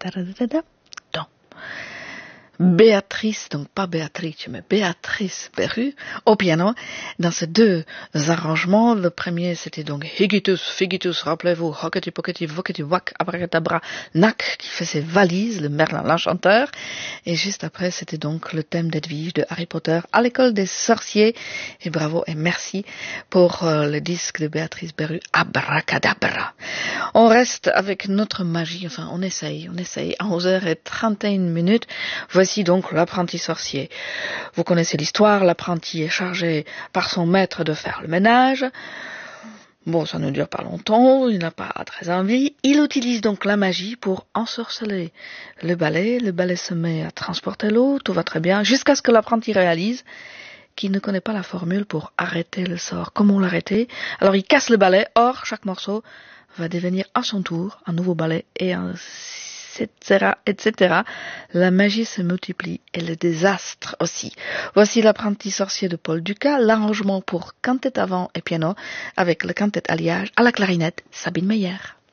Béatrice, donc pas Béatrice, mais Béatrice Berru au piano dans ces deux arrangements. Le premier, c'était donc Higitus, Figitus, rappelez-vous, Hockety, Pockety, Vockety, Wack, Abracadabra, Nac, qui fait ses valises, le Merlin l'Enchanteur. Et juste après, c'était donc le thème d'Edwige de Harry Potter à l'école des sorciers. Et bravo et merci pour le disque de Béatrice Berru, Abracadabra. On reste avec notre magie, enfin on essaye, à 11h31. Voici donc l'apprenti sorcier. Vous connaissez l'histoire, l'apprenti est chargé par son maître de faire le ménage. Bon, ça ne dure pas longtemps, il n'a pas très envie. Il utilise donc la magie pour ensorceler le balai se met à transporter l'eau, tout va très bien, jusqu'à ce que l'apprenti réalise qu'il ne connaît pas la formule pour arrêter le sort. Comment l'arrêter? Alors il casse le balai, or chaque morceau va devenir à son tour un nouveau balai et etc., etc. La magie se multiplie et le désastre aussi. Voici l'apprenti sorcier de Paul Dukas, l'arrangement pour quintette avant et piano avec le quintette alliage à la clarinette Sabine Meyer.